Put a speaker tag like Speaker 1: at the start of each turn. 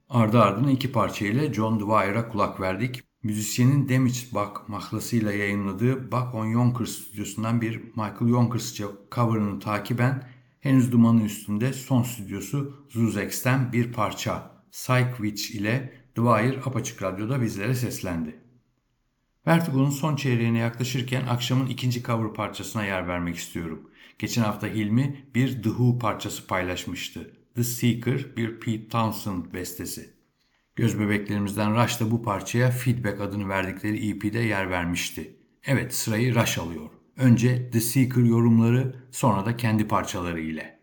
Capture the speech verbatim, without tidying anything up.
Speaker 1: Ardı ardına iki parça ile John Dwyer'a kulak verdik. Müzisyenin Damaged Buck mahlasıyla yayınladığı Buck on Yonkers stüdyosundan bir Michael Jonkers'ca cover'ını takiben henüz dumanı üstünde son stüdyosu Zuzex'ten bir parça Psych Witch ile Dwyer Apaçık Radyo'da bizlere seslendi. Vertigo'nun son çeyreğine yaklaşırken akşamın ikinci cover parçasına yer vermek istiyorum. Geçen hafta Hilmi bir The Who parçası paylaşmıştı. The Seeker bir Pete Townshend bestesi. Göz bebeklerimizden Rush da bu parçaya Feedback adını verdikleri E P'de yer vermişti. Evet, sırayı Rush alıyor. Önce The Seeker yorumları, sonra da kendi parçaları ile.